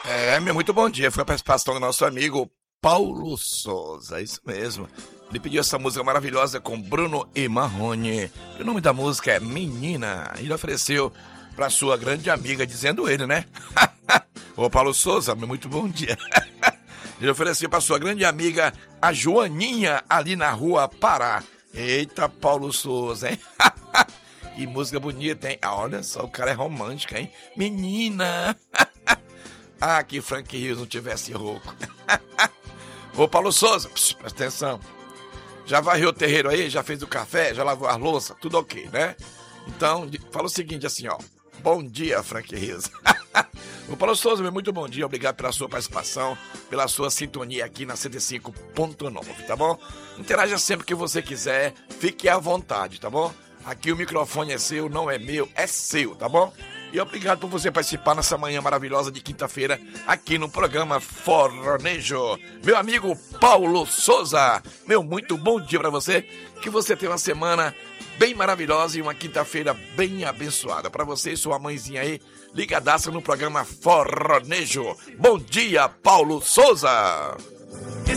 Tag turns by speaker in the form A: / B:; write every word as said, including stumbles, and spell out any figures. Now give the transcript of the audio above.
A: É, meu muito bom dia. Foi a participação do nosso amigo Paulo Souza, isso mesmo. Ele pediu essa música maravilhosa com Bruno e Marrone. E o nome da música é Menina. Ele ofereceu para sua grande amiga, dizendo ele, né? Ô Paulo Souza, meu muito bom dia. Ele ofereceu para sua grande amiga, a Joaninha, ali na rua Pará. Eita, Paulo Souza, hein? Que música bonita, hein? Ah, olha só, o cara é romântico, hein? Menina! Ah, que Frank Rios não tivesse rouco. Ô, Paulo Souza, pss, presta atenção. Já varreu o terreiro aí? Já fez o café? Já lavou a louça? Tudo ok, né? Então, fala o seguinte assim, ó. Bom dia, Frank Rios. Ô, Paulo Souza, meu muito bom dia. Obrigado pela sua participação, pela sua sintonia aqui na cento e cinco ponto nove, tá bom? Interaja sempre que você quiser. Fique à vontade, tá bom? Aqui o microfone é seu, não é meu, é seu, tá bom? E obrigado por você participar nessa manhã maravilhosa de quinta-feira aqui no programa Forronejo. Meu amigo Paulo Souza, meu muito bom dia pra você. Que você tenha uma semana bem maravilhosa e uma quinta-feira bem abençoada. Pra você e sua mãezinha aí, ligadaça no programa Forronejo. Bom dia, Paulo Souza!